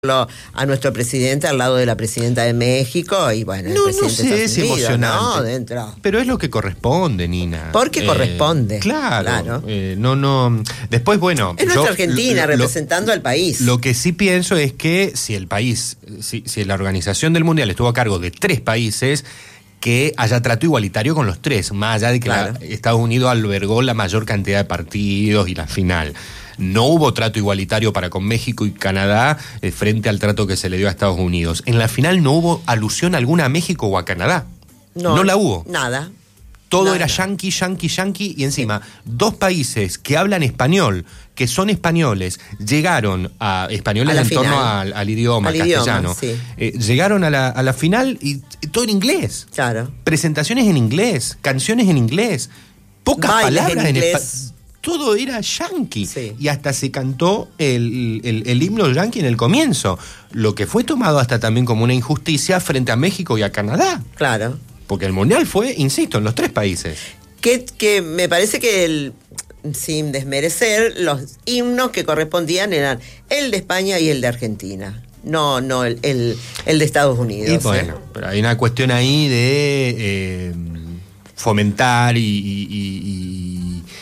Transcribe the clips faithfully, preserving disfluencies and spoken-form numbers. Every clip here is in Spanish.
a nuestro presidente al lado de la presidenta de México y bueno, no, el presidente no sé, de es Estados Unidos, emocionante. ¿no? Dentro. Pero es lo que corresponde, Nina. Porque eh, corresponde. Claro. claro. Eh, no, no. Después, bueno. Es nuestra yo, Argentina lo, representando lo, al país. Lo que sí pienso es que si el país, si, si la organización del Mundial estuvo a cargo de tres países, que haya trato igualitario con los tres, más allá de que claro. la, Estados Unidos albergó la mayor cantidad de partidos y la final. No hubo trato igualitario para con México y Canadá eh, frente al trato que se le dio a Estados Unidos. En la final no hubo alusión alguna a México o a Canadá. No, no la hubo. Nada. Todo nada. era yanqui, yanqui, yanqui, y encima sí. dos países que hablan español, que son españoles, llegaron a españoles a en final. torno al, al idioma al castellano. Idioma, sí. eh, llegaron a la, a la final y, y todo en inglés. Claro. Presentaciones en inglés, canciones en inglés, pocas Bailes palabras en en inglés. Todo era yanqui. Sí. Y hasta se cantó el, el, el himno yanqui en el comienzo. Lo que fue tomado hasta también como una injusticia frente a México y a Canadá. Claro. Porque el Mundial fue, insisto, en los tres países. Que, que me parece que, el, sin desmerecer, los himnos que correspondían eran el de España y el de Argentina. No, no, el, el, el de Estados Unidos. Y bueno, ¿eh? Pero hay una cuestión ahí de eh, fomentar y... y, y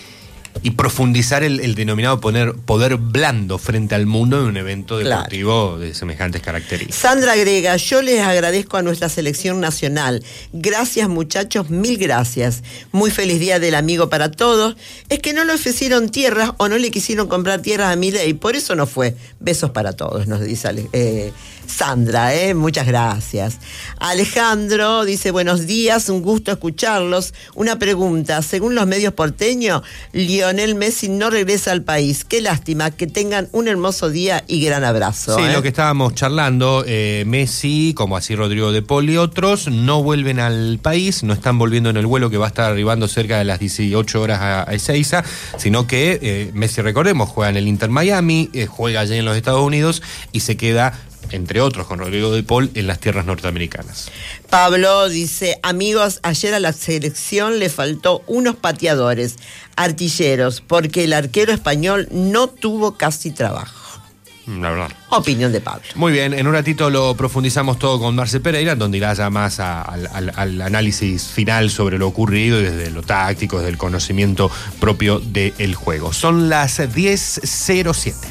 y profundizar el, el denominado poner, poder blando frente al mundo en un evento deportivo claro. de semejantes características. Sandra agrega, yo les agradezco a nuestra selección nacional. Gracias muchachos, mil gracias. Muy feliz día del amigo para todos. Es que no le ofrecieron tierras o no le quisieron comprar tierras a Milei, por eso no fue. Besos para todos, nos dice eh, Sandra, eh, muchas gracias. Alejandro dice, buenos días, un gusto escucharlos. Una pregunta, según los medios porteños, Lionel Messi no regresa al país. Qué lástima, que tengan un hermoso día y gran abrazo. Sí, ¿eh? lo que estábamos charlando, eh, Messi, como así Rodrigo de Paul y otros, no vuelven al país, no están volviendo en el vuelo que va a estar arribando cerca de las dieciocho horas a, a Ezeiza, sino que eh, Messi, recordemos, juega en el Inter Miami, eh, juega allí en los Estados Unidos y se queda, entre otros, con Rodrigo de Paul en las tierras norteamericanas. Pablo dice, amigos, ayer a la selección le faltó unos pateadores, artilleros, porque el arquero español no tuvo casi trabajo. La verdad. Opinión de Pablo. Muy bien, en un ratito lo profundizamos todo con Marce Pereira, donde irá ya más a, al, al, al análisis final sobre lo ocurrido y desde lo táctico, desde el conocimiento propio del juego. Son las diez cero siete.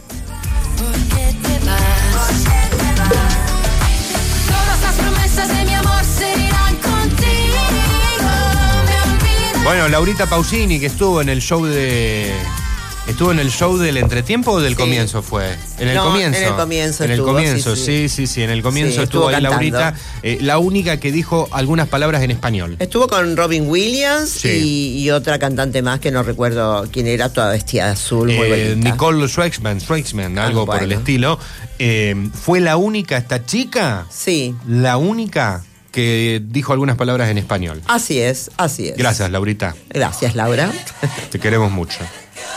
Bueno, Laurita Pausini, que estuvo en el show de... ¿Estuvo en el show del entretiempo o del sí. comienzo fue? En el no, comienzo. en el comienzo En el estuvo, comienzo, sí, sí, sí, sí, en el comienzo sí, estuvo, estuvo ahí cantando. Laurita, eh, la única que dijo algunas palabras en español. Estuvo con Robin Williams sí. y, y otra cantante más que no recuerdo quién era, toda vestida de azul, muy eh, bonita. Nicole Schwarzman, Schwarzman, algo ah, bueno. por el estilo. Eh, ¿Fue la única esta chica? Sí. La única que dijo algunas palabras en español. Así es, así es. Gracias, Laurita. Gracias, Laura. Te queremos mucho.